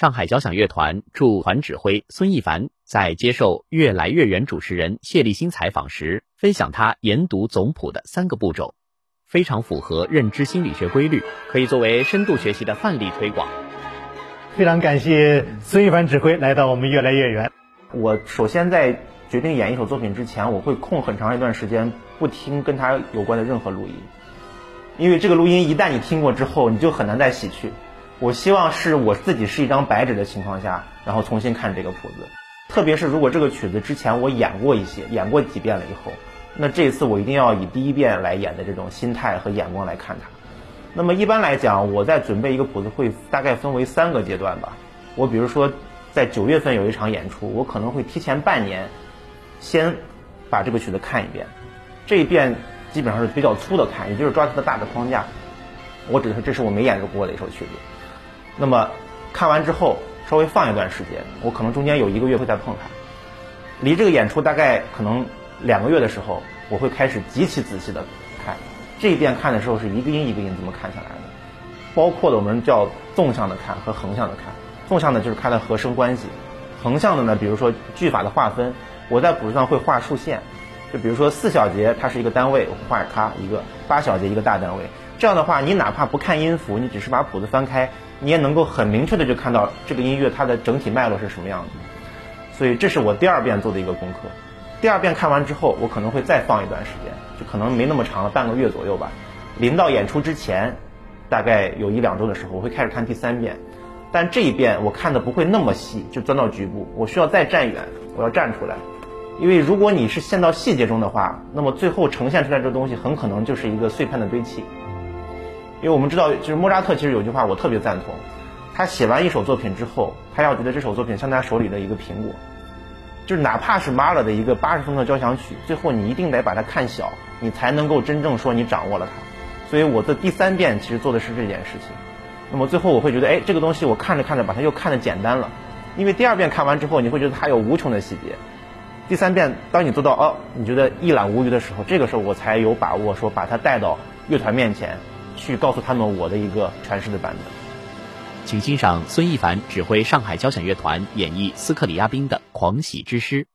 上海交响乐团驻团指挥孙一凡在接受《乐来乐园》主持人谢立新采访时，分享他研读总谱的3个步骤，非常符合认知心理学规律，可以作为深度学习的范例推广。 非常感谢孙一凡指挥来到我们乐来乐园。 我首先在决定演一首作品之前，我会空很长一段时间不听跟它有关的任何录音，因为这个录音一旦你听过之后，你就很难再洗去。我希望是我自己是一张白纸的情况下，然后重新看这个谱子。特别是如果这个曲子之前我演过几遍了以后，那这一次我一定要以第一遍来演的这种心态和眼光来看它。那么一般来讲，我在准备一个谱子会大概分为3个阶段吧。我比如说在9月份有一场演出，我可能会提前半年先把这个曲子看一遍，这一遍基本上是比较粗的看，也就是抓它的大的框架。我指的是这是我没演过的一首曲子。那么看完之后稍微放一段时间，我可能中间有1个月会再碰它。离这个演出大概可能2个月的时候，我会开始极其仔细的看。这一遍看的时候是一个音一个音这么看下来的，包括的我们叫纵向的看和横向的看。纵向的就是看它和声关系，横向的呢，比如说句法的划分，我在谱子上会画竖线，就比如说4小节它是一个单位，我会画它一个；8小节一个大单位。这样的话，你哪怕不看音符，你只是把谱子翻开，你也能够很明确的就看到这个音乐它的整体脉络是什么样子。所以这是我第2遍做的一个功课。第2遍看完之后，我可能会再放一段时间，就可能没那么长了，半个月左右吧。临到演出之前，大概有1、2周的时候，我会开始看第3遍。但这一遍我看的不会那么细，就钻到局部，我需要再站远，我要站出来。因为如果你是陷到细节中的话，那么最后呈现出来这东西很可能就是一个碎片的堆砌。因为我们知道，就是莫扎特其实有句话我特别赞同，他写完一首作品之后，他要觉得这首作品像他手里的一个苹果，就是哪怕是马勒的一个80分的交响曲，最后你一定得把它看小，你才能够真正说你掌握了它。所以我的第3遍其实做的是这件事情。那么最后我会觉得，这个东西我看着看着把它又看得简单了，因为第2遍看完之后，你会觉得它有无穷的细节。第3遍当你做到你觉得一览无余的时候，这个时候我才有把握说把它带到乐团面前去告诉他们我的一个诠释的版本。 请欣赏孙一凡指挥上海交响乐团演绎斯克里亚宾的《狂喜之诗》。